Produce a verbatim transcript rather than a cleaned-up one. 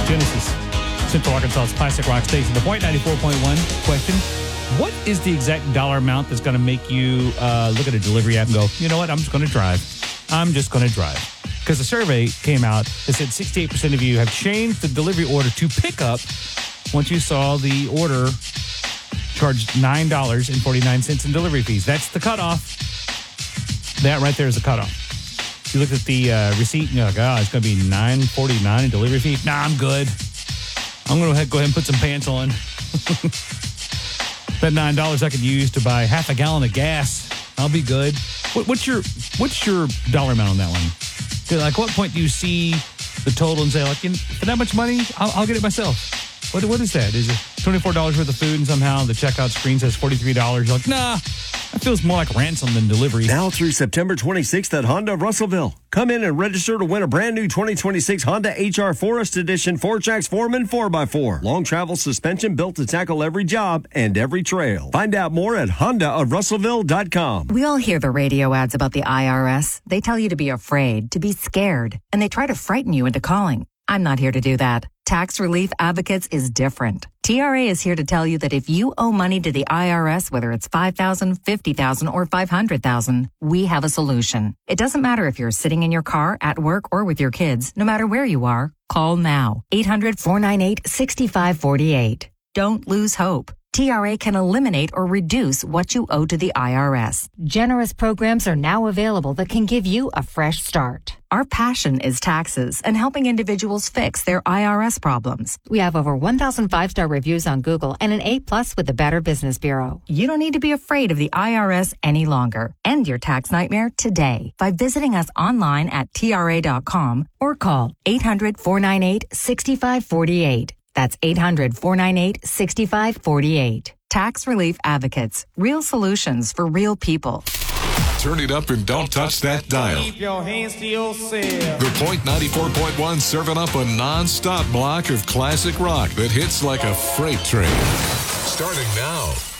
Genesis, Central Arkansas's classic rock station. The Point ninety-four point one question. What is the exact dollar amount that's going to make you uh, look at a delivery app and go, you know what, I'm just going to drive. I'm just going to drive. Because a survey came out that said sixty-eight percent of you have changed the delivery order to pickup once you saw the order charged nine dollars and forty-nine cents in delivery fees. That's the cutoff. That right there is the cutoff. You look at the uh, receipt and you're like, oh, it's going to be nine dollars and forty-nine cents in delivery fee. Nah, I'm good. I'm going to go ahead and put some pants on. That nine dollars I could use to buy half a gallon of gas. I'll be good. What, what's your what's your dollar amount on that one? Like, what point do you see the total and say, like, you know, for that much money, I'll, I'll get it myself? What What is that? Is it twenty-four dollars worth of food and somehow the checkout screen says forty-three dollars? You're like, nah, that feels more like ransom than delivery. Now through September twenty-sixth at Honda of Russellville. Come in and register to win a brand new twenty twenty-six Honda H R Forest Edition four-Jax Foreman four by four. Long travel suspension built to tackle every job and every trail. Find out more at honda of russellville dot com. We all hear the radio ads about the I R S. They tell you to be afraid, to be scared, and they try to frighten you into calling. I'm not here to do that. Tax Relief Advocates is different. T R A is here to tell you that if you owe money to the I R S, whether it's five thousand dollars, fifty thousand dollars, or five hundred thousand dollars, we have a solution. It doesn't matter if you're sitting in your car, at work, or with your kids. No matter where you are, call now. eight hundred, four nine eight, six five four eight. Don't lose hope. T R A can eliminate or reduce what you owe to the I R S. Generous programs are now available that can give you a fresh start. Our passion is taxes and helping individuals fix their I R S problems. We have over one thousand five-star reviews on Google and an A plus with the Better Business Bureau. You don't need to be afraid of the I R S any longer. End your tax nightmare today by visiting us online at T R A dot com or call eight hundred, four nine eight, six five four eight. That's eight hundred, four nine eight, six five four eight. Tax Relief Advocates. Real solutions for real people. Turn it up and don't touch that dial. Keep your hands to yourself. The Point ninety-four point one serving up a non-stop block of classic rock that hits like a freight train. Starting now.